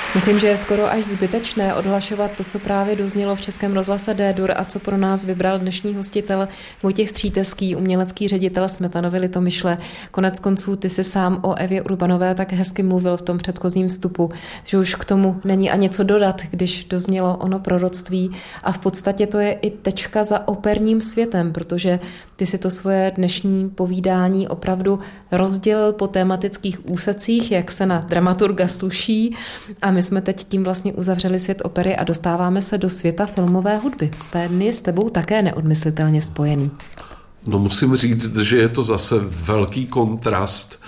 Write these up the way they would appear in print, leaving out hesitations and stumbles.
Myslím, že je skoro až zbytečné odhlašovat to, co právě doznělo v Českém rozhlase D-dur a co pro nás vybral dnešní hostitel Vojtěch Stříteský, umělecký ředitel Smetanovy Litomyšle. Konec konců ty si sám o Evě Urbanové tak hezky mluvil v tom předchozím vstupu, že už k tomu není ani co dodat, když doznělo ono proroctví a v podstatě to je i tečka za operním světem, protože ty si to svoje dnešní povídání opravdu rozdělil po tematických úsecích, jak se na dramaturga sluší, a my jsme teď tím vlastně uzavřeli svět opery a dostáváme se do světa filmové hudby. Ten je s tebou také neodmyslitelně spojený. No musím říct, že je to zase velký kontrast,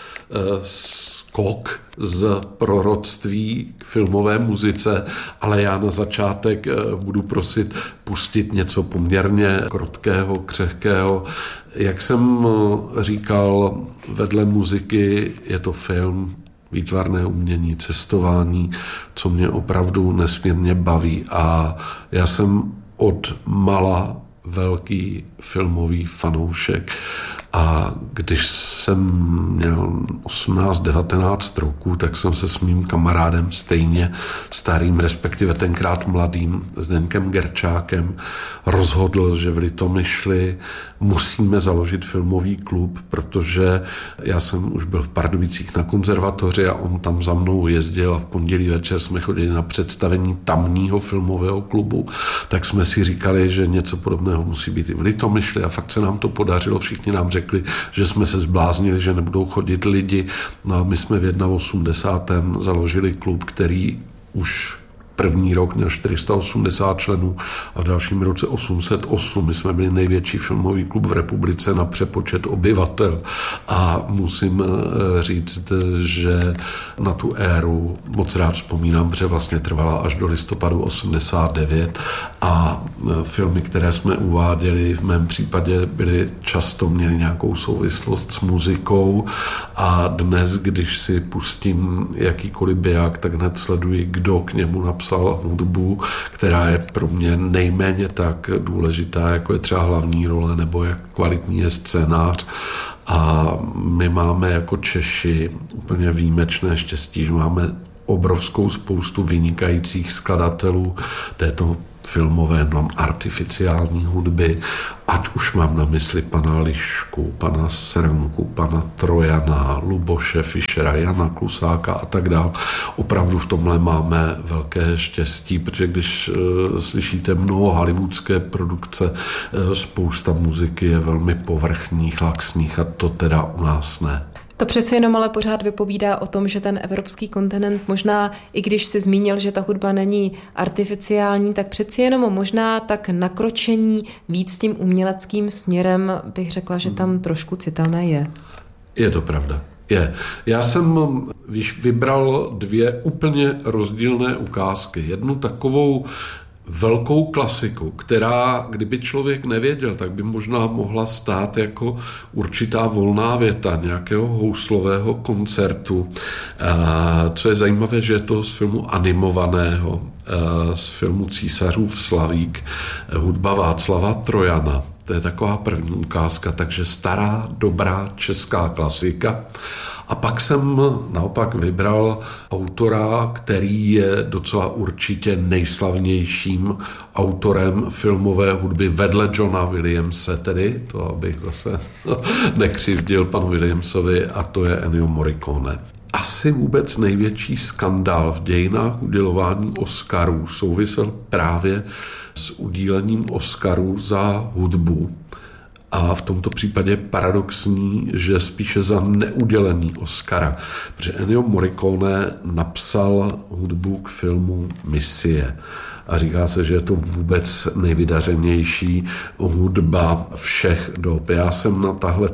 skok z proroctví k filmové muzice, ale já na začátek budu prosit pustit něco poměrně krotkého, křehkého. Jak jsem říkal, vedle muziky je to film, výtvarné umění, cestování, co mě opravdu nesmírně baví. A já jsem od mala velký filmový fanoušek. A když jsem měl 18-19 roků, tak jsem se s mým kamarádem stejně starým, respektive tenkrát mladým Zdeňkem Gerčákem rozhodl, že v Litomyšli musíme založit filmový klub, protože já jsem už byl v Pardubicích na konzervatoři a on tam za mnou jezdil a v pondělí večer jsme chodili na představení tamního filmového klubu, tak jsme si říkali, že něco podobného musí být i v Litomyšli a fakt se nám to podařilo, všichni nám řekli, že jsme se zbláznili, že nebudou chodit lidi. No a my jsme v 81. založili klub, který už první rok měl 480 členů a v dalším roce 808. My jsme byli největší filmový klub v republice na přepočet obyvatel a musím říct, že na tu éru moc rád vzpomínám, protože vlastně trvala až do listopadu 89 a filmy, které jsme uváděli, v mém případě často měly nějakou souvislost s muzikou a dnes, když si pustím jakýkoliv biják, tak hned sleduji, kdo k němu napsal hudbu, která je pro mě nejméně tak důležitá, jako je třeba hlavní role nebo jak kvalitní je scénář. A my máme jako Češi úplně výjimečné štěstí, že máme obrovskou spoustu vynikajících skladatelů této filmové non-artificiální hudby, ať už mám na mysli pana Lišku, pana Srnku, pana Trojana, Luboše Fischera, Jana Klusáka a tak dál. Opravdu v tomhle máme velké štěstí, protože když slyšíte mnoho hollywoodské produkce, spousta muziky je velmi povrchních, laxních a to teda u nás ne. To přece jenom ale pořád vypovídá o tom, že ten evropský kontinent možná, i když si zmínil, že ta hudba není artificiální, tak přeci jenom možná tak nakročení víc tím uměleckým směrem bych řekla, že tam trošku citelné je. Je to pravda. Je. Já jsem vybral dvě úplně rozdílné ukázky. Jednu takovou velkou klasiku, která, kdyby člověk nevěděl, tak by možná mohla stát jako určitá volná věta nějakého houslového koncertu. Co je zajímavé, že je to z filmu animovaného, z filmu Císařův slavík, hudba Václava Trojana. To je taková první ukázka, takže stará, dobrá česká klasika. A pak jsem naopak vybral autora, který je docela určitě nejslavnějším autorem filmové hudby vedle Johna Williamse, tedy, to abych zase nekřivdil panu Williamsovi, a to je Ennio Morricone. Asi vůbec největší skandál v dějinách udělování Oscarů souvisel právě s udílením Oscarů za hudbu. A v tomto případě je paradoxní, že spíše za neudělený Oscara, protože Ennio Morricone napsal hudbu k filmu Misie. A říká se, že je to vůbec nejvydařenější hudba všech dob. Já jsem na tahle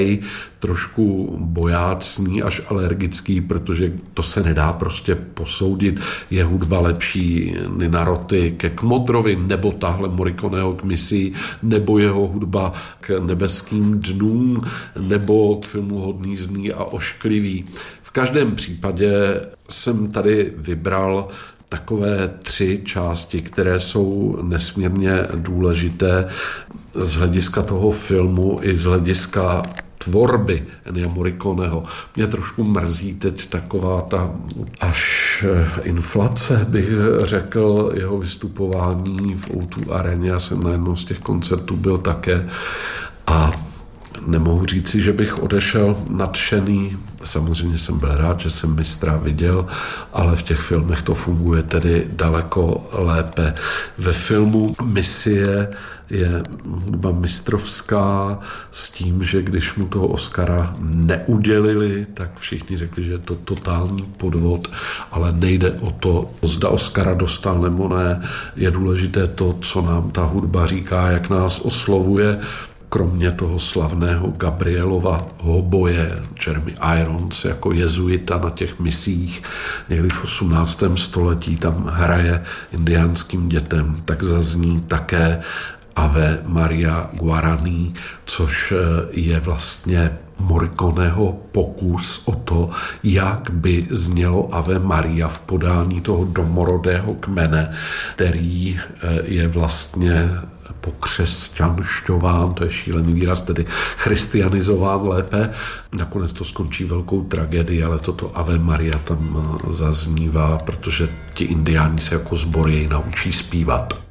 trošku bojácný až alergický, protože to se nedá prostě posoudit. Je hudba lepší Nina Roty ke Kmotrovi, nebo tahle Morriconeho k Misii, nebo jeho hudba k Nebeským dnům, nebo k filmu Hodný, zlý a ošklivý. V každém případě jsem tady vybral takové 3 části, které jsou nesmírně důležité z hlediska toho filmu i z hlediska tvorby Ennia Morriconeho. Mě trošku mrzí teď taková ta až až inflace, bych řekl, jeho vystupování v O2 aréně. Já jsem na jednom z těch koncertů byl také a nemohu říci, že bych odešel nadšený. Samozřejmě jsem byl rád, že jsem mistra viděl, ale v těch filmech to funguje tedy daleko lépe. Ve filmu Misie je hudba mistrovská s tím, že když mu toho Oscara neudělili, tak všichni řekli, že je to totální podvod, ale nejde o to, zda Oscara dostal nebo ne. Je důležité to, co nám ta hudba říká, jak nás oslovuje. Kromě toho slavného Gabrielova hoboje, Jeremy Irons jako jezuita na těch misích, někdy v 18. století tam hraje indiánským dětem, tak zazní také Ave Maria Guarani, což je vlastně Morriconeho pokus o to, jak by znělo Ave Maria v podání toho domorodého kmene, který je vlastně pokřesťanšťován, to je šílený výraz, tedy christianizován lépe. Nakonec to skončí velkou tragédií, ale toto Ave Maria tam zaznívá, protože ti indiáni se jako sbor jej naučí zpívat.